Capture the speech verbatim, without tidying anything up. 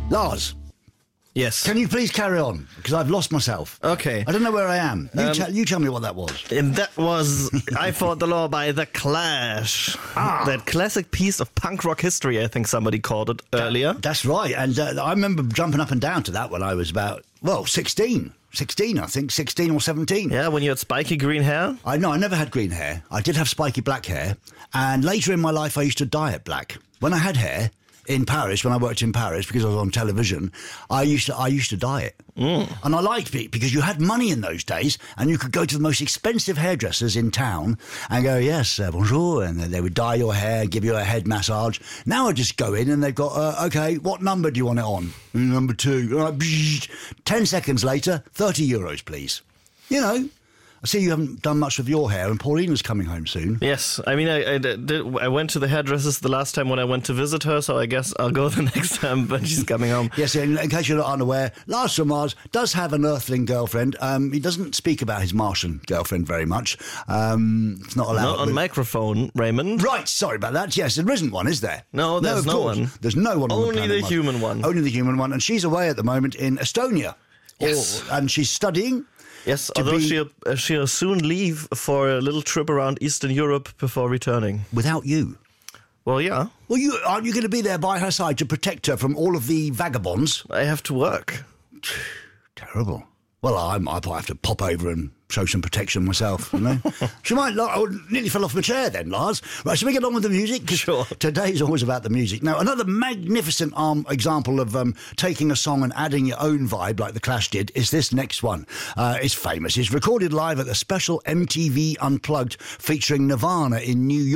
Lars, Yes. can you please carry on? Because I've lost myself. Okay. I don't know where I am. You, Um, te- you tell me what that was. And that was I Fought the Law by The Clash. Ah. That classic piece of punk rock history, I think somebody called it earlier. That's right. And uh, I remember jumping up and down to that when I was about, well, sixteen. sixteen, I think. sixteen or seventeen. Yeah, when you had spiky green hair. I know, I never had green hair. I did have spiky black hair. And later in my life, I used to dye it black. When I had hair in Paris, when I worked in Paris, because I was on television, I used to I used to dye it. Mm. And I liked it because you had money in those days and you could go to the most expensive hairdressers in town and go, yes, uh, bonjour, and then they would dye your hair, give you a head massage. Now I just go in and they've got, uh, okay, what number do you want it on? Number two. All right, bzzz. Ten seconds later, thirty euros, please. You know, I see you haven't done much with your hair, and Paulina's coming home soon. Yes, I mean, I, I, did, I went to the hairdressers the last time when I went to visit her, so I guess I'll go the next time when she's coming home. Yes, in, in case you're not unaware, Lars from Mars does have an Earthling girlfriend. Um, he doesn't speak about his Martian girlfriend very much. Um, it's not allowed. Not on with- microphone, Raymond. Right, sorry about that. Yes, there isn't one, is there? No, there's of no course. one. There's no one on Only the planet the Mars. human one. Only the human one, and she's away at the moment in Estonia. Yes. Or- and she's studying. Yes, to although be- she'll, uh, she'll soon leave for a little trip around Eastern Europe before returning. Without you. Well, yeah, Well, you aren't you going to be there by her side to protect her from all of the vagabonds? I have to work. Terrible. Well, I might have to pop over and show some protection myself, you know. She might not. I nearly fell off my chair then, Lars. Right, shall we get on with the music? 'Cause Sure. today's always about the music. Now, another magnificent um, example of um, taking a song and adding your own vibe like The Clash did is this next one. Uh, it's famous. It's recorded live at the special M T V Unplugged featuring Nirvana in New York.